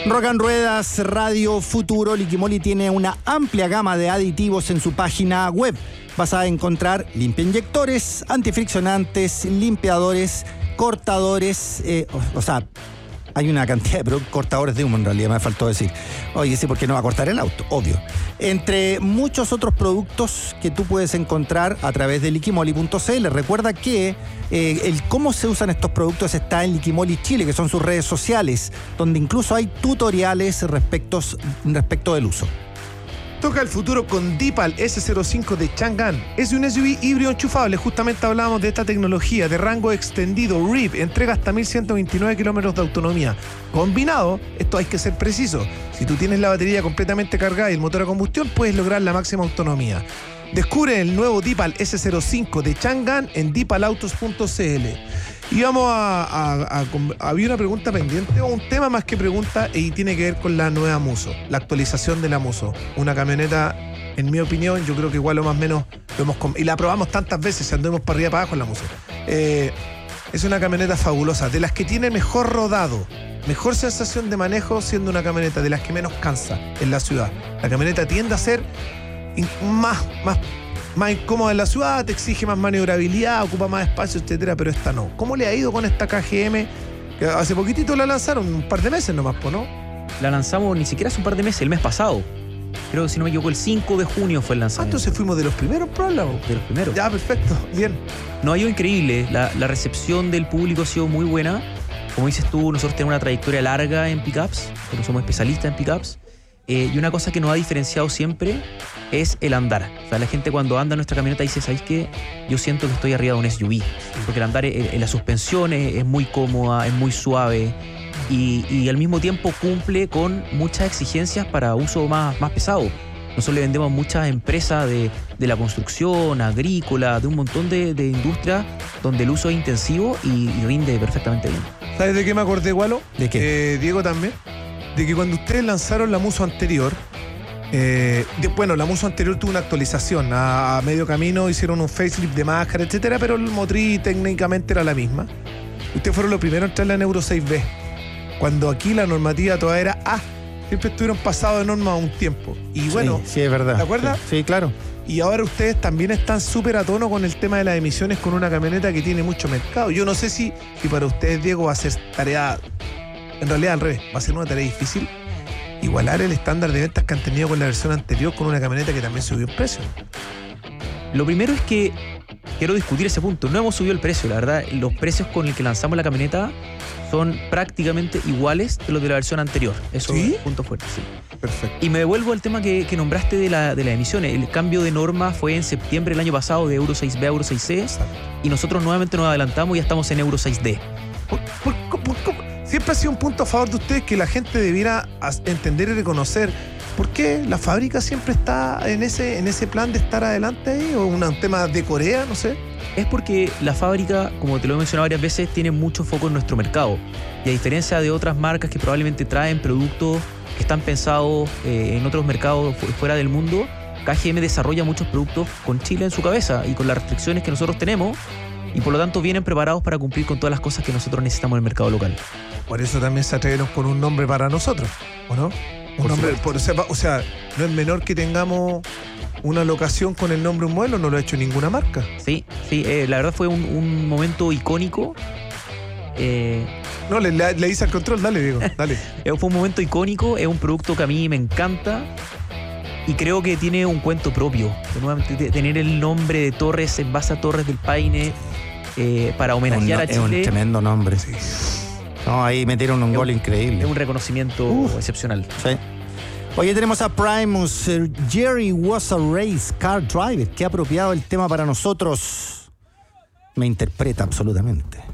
Rock and Ruedas, Radio Futuro. Liquimoli tiene una amplia gama de aditivos en su página web. Vas a encontrar limpiainyectores, antifriccionantes, limpiadores, cortadores, hay una cantidad de cortadores de humo, en realidad me faltó decir. Oye, sí, porque no va a cortar el auto, obvio. Entre muchos otros productos que tú puedes encontrar a través de liquimoli.cl. Recuerda que el cómo se usan estos productos está en Liquimoli Chile, que son sus redes sociales, donde incluso hay tutoriales respecto del uso. Toca el futuro con Deepal S05 de Chang'an. Es un SUV híbrido enchufable. Justamente hablábamos de esta tecnología de rango extendido. REEV entrega hasta 1129 kilómetros de autonomía. Combinado, esto hay que ser preciso. Si tú tienes la batería completamente cargada y el motor a combustión, puedes lograr la máxima autonomía. Descubre el nuevo Deepal S05 de Chang'an en deepalautos.cl. Y vamos había una pregunta pendiente, o un tema más que pregunta, y tiene que ver con la nueva Musso, la actualización de la Musso. Una camioneta, en mi opinión, yo creo que igual o más o menos y la probamos tantas veces, andamos para arriba y para abajo en la Musso. Es una camioneta fabulosa, de las que tiene mejor rodado, mejor sensación de manejo, siendo una camioneta de las que menos cansa en la ciudad. La camioneta tiende a ser más incómoda en la ciudad, te exige más maniobrabilidad, ocupa más espacio, etcétera, pero esta no. ¿Cómo le ha ido con esta KGM? Que hace poquitito la lanzaron, un par de meses nomás, ¿no? La lanzamos ni siquiera hace un par de meses, el mes pasado. Creo que si no me equivoco, el 5 de junio fue el lanzamiento. Entonces fuimos de los primeros, probablemente. De los primeros. Ya, perfecto, bien. No, ha ido increíble. La recepción del público ha sido muy buena. Como dices tú, nosotros tenemos una trayectoria larga en pickups, porque somos especialistas en pickups. Y una cosa que nos ha diferenciado siempre es el andar. O sea, la gente cuando anda en nuestra camioneta dice, ¿sabéis qué? Yo siento que estoy arriba de un SUV. Porque el andar en la suspensión es muy cómoda, es muy suave y al mismo tiempo cumple con muchas exigencias para uso más pesado. Nosotros le vendemos a muchas empresas de la construcción, agrícola, de un montón de industrias donde el uso es intensivo y rinde perfectamente bien. ¿Sabes de qué me acordé, Gualo? ¿De qué? Diego también. De que cuando ustedes lanzaron la Musso anterior, la Musso anterior tuvo una actualización. A medio camino hicieron un facelift de máscara, etcétera, pero el motriz técnicamente era la misma. Ustedes fueron los primeros en traerla en Euro 6B. Cuando aquí la normativa todavía era A. Siempre estuvieron pasados de norma un tiempo. Y bueno, sí, es verdad. ¿Te acuerdas? Sí, claro. Y ahora ustedes también están súper a tono con el tema de las emisiones con una camioneta que tiene mucho mercado. Yo no sé si para ustedes, Diego, va a ser tarea... En realidad, al revés, va a ser una tarea difícil igualar el estándar de ventas que han tenido con la versión anterior con una camioneta que también subió el precio. Lo primero es que quiero discutir ese punto. No hemos subido el precio, la verdad. Los precios con el que lanzamos la camioneta son prácticamente iguales de los de la versión anterior. Eso ¿Sí? es un punto fuerte, sí. Perfecto. Y me devuelvo al tema que nombraste de las emisiones. El cambio de norma fue en septiembre del año pasado de Euro 6B a Euro 6C. Exacto. Y nosotros nuevamente nos adelantamos y ya estamos en Euro 6D. Siempre ha sido un punto a favor de ustedes que la gente debiera entender y reconocer. ¿Por qué la fábrica siempre está en ese plan de estar adelante ahí? ¿O un tema de Corea? No sé. Es porque la fábrica, como te lo he mencionado varias veces, tiene mucho foco en nuestro mercado. Y a diferencia de otras marcas que probablemente traen productos que están pensados en otros mercados fuera del mundo, KGM desarrolla muchos productos con Chile en su cabeza y con las restricciones que nosotros tenemos. Y por lo tanto vienen preparados para cumplir con todas las cosas que nosotros necesitamos en el mercado local. Por eso también se atrevieron con un nombre para nosotros, ¿o no? O sea, no es menor que tengamos una locación con el nombre de un modelo, no lo ha hecho ninguna marca. Sí, la verdad fue un momento icónico. No, le hice al control, dale, Diego, dale. Fue un momento icónico, es un producto que a mí me encanta. Y creo que tiene un cuento propio. De tener el nombre de Torres en base a Torres del Paine para homenajear a Chile. Es un tremendo nombre. Sí. No, ahí metieron un gol increíble. Es un reconocimiento excepcional. Sí. Oye, tenemos a Primus. Jerry was a race car driver. Qué apropiado el tema para nosotros. Me interpreta absolutamente.